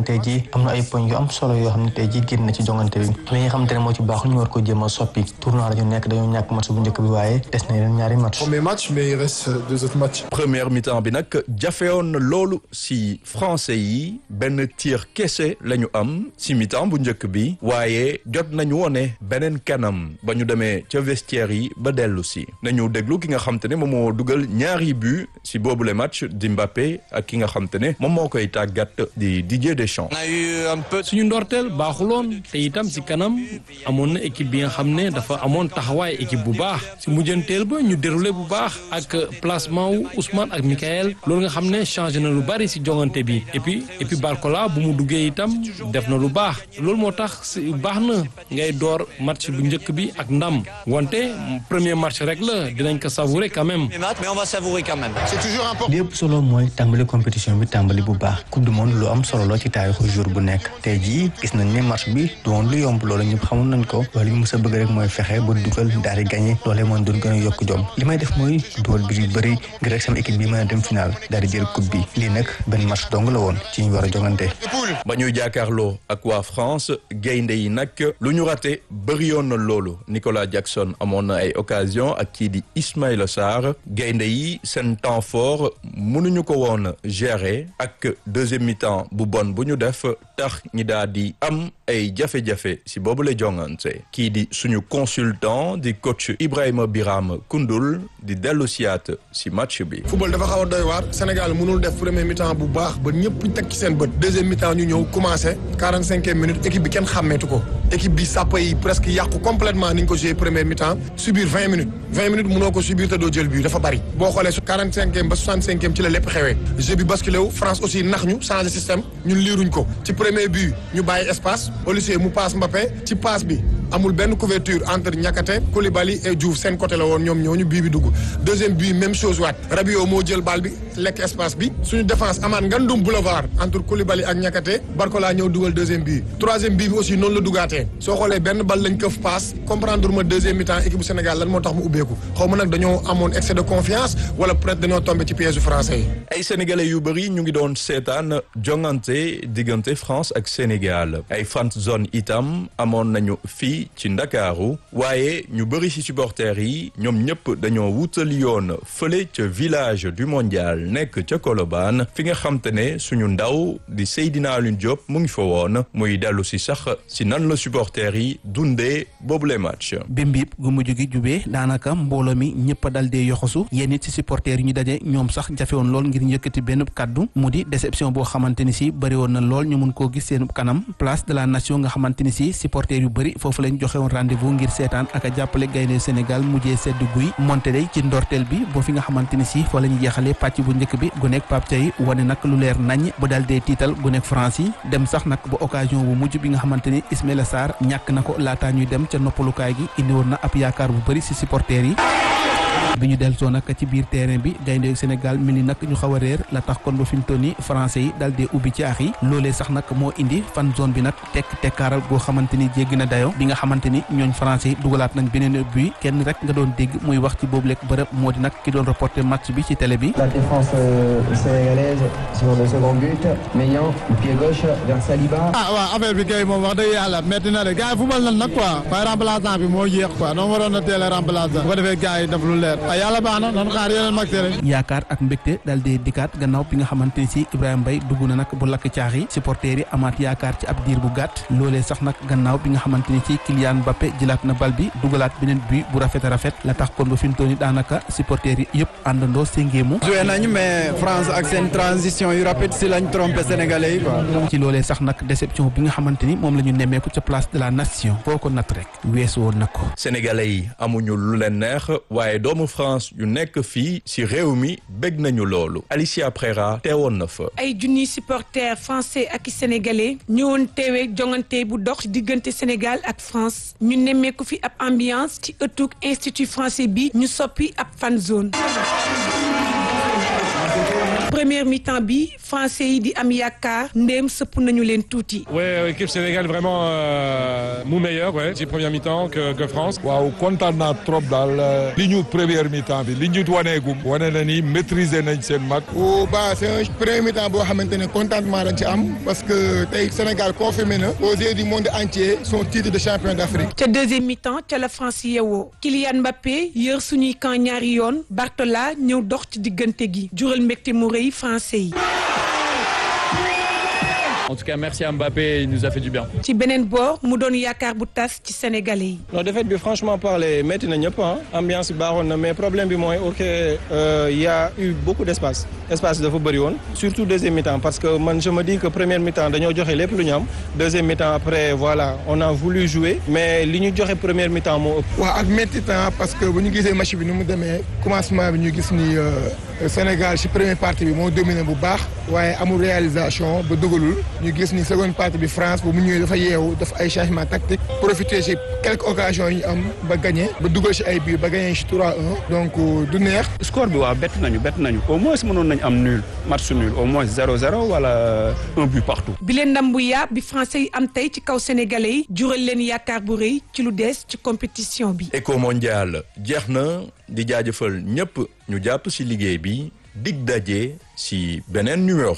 tey ji am na ay poñ yu am solo yoo xam ne tey ji génn na ci jongante bi li nga xamante ne moo ci baaxul ñu war ko jéem a soppi tournoi la ñu nekk dañoo ñàkk match bu njëkk bi waaye des na yeneen ñaari match. Premier match mais il reste 2 autres matchs. Première mi-temps bi nag jafewoon na loolu si français yi benn tir kese la ñu am si mi-temps bu njëkk bi waaye jot nañu wone beneen kanam ba ñu demee ca vestiaire yi ba dellu si nañu déglu ki nga xam te ne moom moo dugal ñaari but si boobule match di Mbappé ak ki nga xam te ne moom moo koy tàggat di Didier Deschamps. suñu ndorteel baaxuloon te itam si kanam amoon na équipe bi nga xam ne dafa amoon taxawaay équipe bu baax si mujjanteel ba ñu déroulé bu baax ak placement wu Ousmane ak Michael loolu nga xam ne changé na lu bari si jongante bi et puis Barcola bu mu duggee itam def na lu baax loolu moo tax si baax na ngay door match bu njëkk bi ak ndam wante premier match rek la dinañ ko savourer quand même. mais on va savourer quand même. C'est toujours important. li ëpp solo mooy tàmbali compétition bi tàmbali bu baax coupe du monde lu am solo la ci taarixu jour bu nekk tey jii gis nañ ne match bi du woon lu yomb loolu ñëpp xamoon nañ ko loolu ñu mës a bëgg rek mooy fexe ba dugal daal di gagné loolee moom doon gën a yokk jom li may def mooy dugal bi yu bëri ngir rek sama équipe bi mën a dem final daal di jël coupe bi lii nag benn match dong la woon ci ñu war a jongante. ba ñuy jàkkaarloo ak waa France gaynde yi nag lu ñu raté bëri yoon na loolu Nicolas Jackson amoon na ay occasion ak kii di Ismaïla Sarr gaynde yi seen temps fort mënuñu ko woon gérer ak deuxième mi-temps bu bon bu ñu def tax ñi daal di am ay jafe-jafe si boobu la jongante kii di suñu consultant di coach Ibrahima Biram Koundoul di dellu siyaat si match bi. football dafa xaw a doy waar Sénégal mënul def premier mi-temps bu baax ba ñëpp teg ci seen bët deuxième mi-temps ñu ñëw commencé 45e minute équipe bi kenn xàmmeetu ko équipe bi sàppa yi presque yàqu complètement ni ñu ko joué première mi-temps subir 20 minutes mënoo ko subir te doo jël but dafa bari boo xoolee su 45e ba 65e ci la lépp xewee jeu bi basculé wu France aussi nax ñu changé système ñun liiruñ ko ci premier but ñu bàyyi espace au lycée mu passe Mbappé ci passe bi amul benn couverture entre Niakhaté Koulibaly et Diouf seen côté la woon ñoom ñooñu bii bi dugg deuxième but même chose waat Rabiot moo jël bal bi lekk espace bi suñu défense amaat ngandum boulevard entre Koulibaly ak Niakhaté Barcola ñëw dugal deuxième but troisième but bi aussi noonu la dugaatee soo xoolee benn bal lañ këf passe comprendre ma deuxième mi-temps équipe bu Sénégal lan moo tax mu ubbeeku xaw ma nag dañoo amoon excès de confiance wala peut-être dañoo tombé ci piège français yi. ay sénégalais yu bëri ñu ngi doon seetaan jongante diggante France ak Sénégal ay fan zone itam amoon nañu fii ci Ndakaaru waaye ñu bëri ci supporters yi ñoom ñëpp dañoo wutali yoon fële ca village du mondial nekk ca Colobane fi nga xam te ne suñu ndaw di Seydina Alioune Diop mu ngi fa woon muy dellu si sax si nan la supporters yi dundee boobule match. Bimbi gu mujj gi jubee daanaka mbooloo mi ñëpp a dal dee yoxosu yéen it ci supporters yi ñu daje ñoom sax jafe woon lool ngir yëkkati benn kaddu mu di déception boo xamante ni si bëri woon na lool ñu mun koo gis seen kanam place de la nation nga xamante ni si supporters yu bëri foofu lañ joxe woon rendez-vous ngir seetaan ak a jàppale gaynde Sénégal mujjee sedd guy monte day ci ndorteel bi boo fi nga xamante ni si foo la ñu jeexalee pàcc bu njëkk bi gu nekk Pape Thiaye wane nag lu leer nañ ba daal dee tiital gu nekk France yi dem sax nag ba occasion bu mujj bi nga xamante ni Ismaïla Sarr ñàkk na ko laataa ñuy dem ca noppalukaay gi indi woon na ab yaakaar bu bëri si supporters yi bi ñu dellusoo nag ci biir terrain bi gaynde Sénégal mel ni nag ñu xaw a réer la tax kon ba fi mu toll nii français yi daal di ubbi caax yi loolee sax nag moo indi fan zone bi nag tekkaaral goo xamante ni jéggi na dayo bi nga xamante ni ñooñ français yi dugalaat nañ beneen but kenn rek nga doon dégg muy wax ci boobu lekk bërëb moo di nag ki doon reporter match bi ci télé bi. La défense sénégalaise sur le second but Meillan pied gauche vers Saliba. waaw affaire bi kay moom wax dëgg yàlla métti na de gars yi football nañ nag quoi waaye remplaçant bi moo yéex quoi doo waroon na teel a remplaçant bu ko defee gars yi def lu leer yàlla baax na nan xaar yeneen mag rek. yaakaar ak mbégte daal di dikkaat gannaaw bi nga xamante ni si Ibrahima Mbaye dugg na nag bu lakk caax yi supporters yi amaat yaakaar ci ab diir bu gàtt loolee sax nag gannaaw bi nga xamante ni si Kylian Mbappé jëlaat na bal bi dugalaat beneen but bu rafet a rafet la tax kon ba fi mu toll nii daanaka supporters yi yëpp àndandoo séngeemu. joué nañu mais France ak seen transition yu rapide si lañ trompé sénégalais yi quoi. ci loolee sax nag déception bi nga xamante ni moom la ñu nemmeeku ca place de la nation foo ko natt rek weesu woon na ko. sénégalais yi amuñu lu leen neex waaye doomu France yu nekk fii si réew mi bég nañu loolu Alicia Prera teewoon na fa. ay junniy supporters français ak sénégalais ñëwoon teewee jongante bu dox diggante Sénégal ak France ñu nemmeeku fi ab ambiance ci ëttug institut français bi ñu soppi ab fan zone. première mi-temps bi français yi di am yaakaar ndéem sëpp nañu leen tuuti. Ouais, équipe Sénégal vraiment mu meilleur ci première mi-temps que France. waaw kontaan naa trop daal li ñu première mi-temps bi li ñu waneegum wane na ni maîtriser nañ seen match. c'est un premier mi-temps boo xamante ne contentement dañ ci am parce que tey Sénégal confirmé na aux yeux du monde entier son titre de champion d'Afrique. ca deuxième mi-temps ca la France yeewoo Kylian Mbappé yër suñuy camp ñaari yoon Bartola ñëw dox ci diggante gi jural mbégte mu rëy français yi. En tout cas, merci à Mbappé, il nous a fait du bien. ci beneen boor mu doon yaakaar bu tas ci Sénégalais yi. non défaite bi franchement parler métti na ñëpp ambiance bi baaxoon na mais problème bi mooy y a eu beaucoup d'espace dafa bëri woon surtout deuxième mi-temps parce que man je me dis que première mi-temps dañoo joxe lépp lu ñu am deuxième mi-temps après voilà on a voulu jouer mais li ñu joxe première mi-temps moo ëpp. waaw ak métti temps parce que bu ñu gisee match bi ni mu demee commencement bi ñu gis ni Sénégal ci première partie bi moo dominé bu baax waaye amul réalisation ba dugalul. ñu gis ni seconde partie bi France bu mu ñëwee dafa yeewu def ay changement tactique profiter ci quelques occasions yi ñu am ba gagné ba dugal ci ay biir ba gagné ci 3-1 donc du neex. score bi waaw bett nañu au moins mënoon nañu am nul match nul au moins 0-0 wala un but partout. bi leen ndam bu yaa bi français yi am tey ci kaw sénégalais yi jural leen yaakaar bu rëy ci lu des ci compétition bi. Éco mondial jeex na di jaajëfal ñëpp ñu jàpp ci liggéey bi dig daje ci beneen numéro.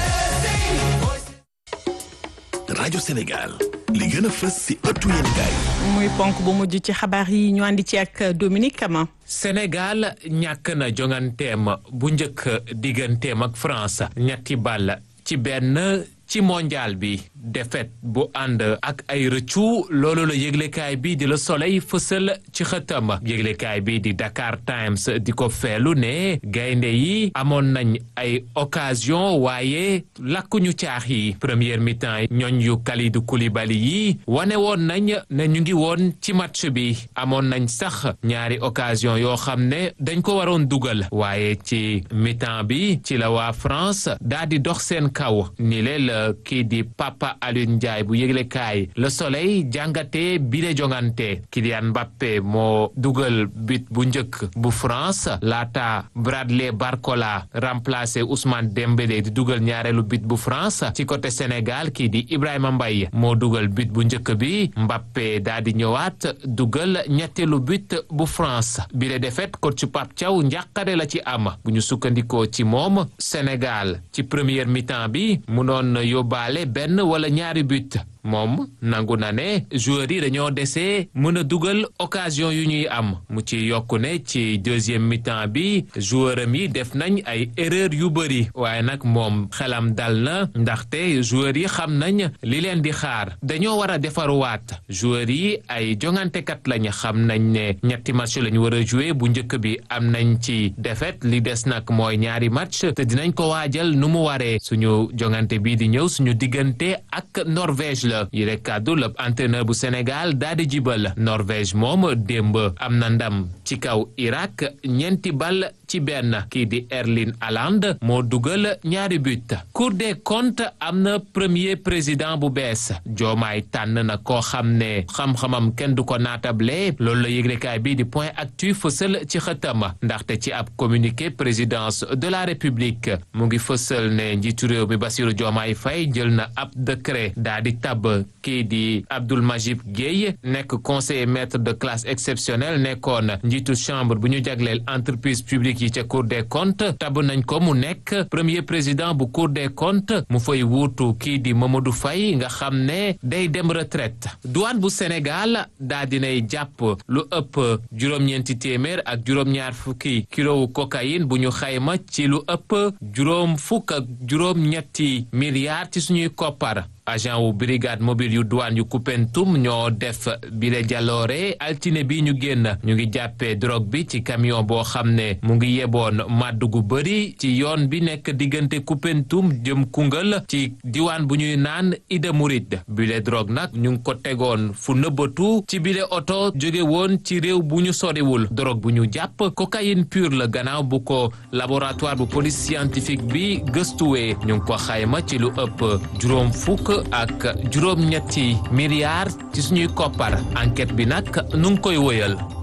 rajo Sénégal li gën a fës ci ëttu yéenekaay muy ponk bu mujj ci xabaar yi ñu àndi ci ak Dominique Kama. Sénégal ñàkk na jonganteem bu njëkk digganteem ak France ñetti ball ci benn ci mondial bi défaite bu ànd ak ay rëccu loolu la yëglekaay bi di Le Soleil fësal ci xëtam yëglekaay bi di Dakar Times di ko feelu ne gaynde yi amoon nañ ay occasion waaye lakkuñu caax yi première mi-temps ñooñ yu Kalidou Koulibaly yi wane woon nañ ne ñu ngi woon ci match bi amoon nañ sax ñaari occasion yoo xam ne dañ ko waroon dugal waaye ci mi-temps bi ci la waa France daa di dox seen kaw ni leen kii di Papa Alioune Ndiaye bu yëglekaay Le Soleil jàngatee bile jongante Kylian Mbappé moo dugal but bu njëkk bu France laata Bradley Barcola remplacé Ousmane Dembélé di dugal ñaareelu but bu France ci côté Sénégal kii di Ibrahima Mbaye moo dugal but bu njëkk bi Mbappé daa di ñëwaat dugal ñetteelu but bu France bile défaite coach Pape Thiaw njàqare la ci am bu ñu sukkandikoo ci moom Sénégal ci première mi-temps bi mu noon yóbbaale benn wala ñaari but moom nangu na ne joueurs yi dañoo desee mën a dugal occasion yu ñuy am mu ci yokku ne ci deuxième mi-temps bi joueuram yi def nañ ay erreur yu bëri waaye nag moom xelam dal na ndaxte joueurs yi xam nañ li leen di xaar dañoo war a defaruwaat joueurs yi ay jongantekat lañ xam nañ ne ñetti match lañ war a jouer bu njëkk bi am nañ ci défaite li des nag mooy ñaari match te dinañ ko waajal nu mu waree suñu jongante bii di ñëw suñu diggante ak Norvège la yile kàddu la entraîneur bu Sénégal daa di jibal Norvège moom démb am na ndam ci kaw Irak ñeenti bal ci benn kii di Erling Haaland moo dugal ñaari but Cour des comptes am na premier président bu bees Diomaye tànn na koo xam ne xam-xamam kenn du ko naatable loolu la yëglekaay bi di Point Actu fësal ci xëtam ndaxte ci ab communiqué présidence de la République mu ngi fësal ne njiitu réew mi Bassirou Diomaye Faye jël na ab décret daa di tabb kii di Abdoul Majib Gueye nekk conseiller maître de classe exceptionnelle nekkoon njiitu chambre bu ñu jagleel entreprise publique yi ca Cour des comptes tabb nañ ko mu nekk premier président bu Cour des comptes mu fay wuutu kii di Mamadou Faye nga xam ne day dem retraite douane bu Sénégal daa dinay jàpp lu ëpp juróom-ñeenti téeméer ak juróom-ñaar fukki kilo cocaïne bu ñu xayma ci lu ëpp juróom fukk ak juróom-ñetti milliards ci suñuy koppar agent wu brigade mobile yu douane yu Koupentoum ñoo def bile jaloore altine bi ñu génn ñu ngi jàppee drogue bi ci camion boo xam ne mu ngi yeboon màdd gu bëri ci yoon bi nekk diggante Koupentoum jëm Koungheul ci diwaan bu ñuy naan Ida Mouride bile drogue nag ñu ngi ko tegoon fu nëbbatu ci bile oto jóge woon ci réew bu ñu soriwul drogue bu ñu jàpp cocaïne pure la gannaaw bu ko laboratoire bu police scientifique bi gëstuwee ñu ngi ko xayma ci lu ëpp juróom fukk ak juróom-ñetti milliards ci suñuy koppar enquête bi nag nu ngi koy wëyal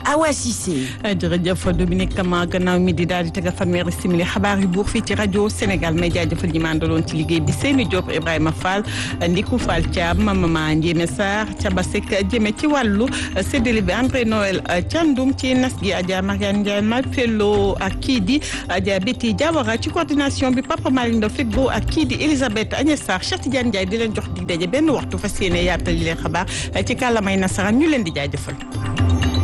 Awa Cissé. jërëjëf Dominique Kama gannaaw mi di daal di tega fanweeri simili xabaar yu buur fii ci rajo Sénégal may jaajëfal ñi ma àndaloon ci liggéey bi Seyni Diop Ibrahima Fall Ndiku Fall Thiam Mama Ndiémé Sarr Thiaba Seck jëme ci wàllu séddale bi André Noël Thiandoum ci nas gi Adja Mariane Ndiaye Malpello ak kii di Adja Betty Diawara ci coordination bi Papa Malick Ndo Feggo ak kii di Elisabeth Agnès Sarr Cheikh Tidiane Ndiaye di leen jox dig daje benn waxtu fas yéene yaatal leen xabaar ci kàllaamay nasaraan ñu leen di jaajëfal.